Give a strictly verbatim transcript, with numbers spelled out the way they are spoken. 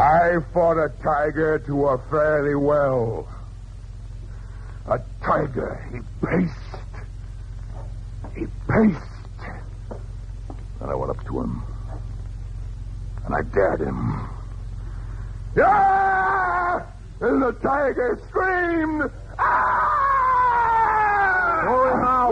I fought a tiger to a fairly well. A tiger, he paced. He paced. And I went up to him. And I dared him. Yeah! And the tiger screamed. Ah! Hold him out.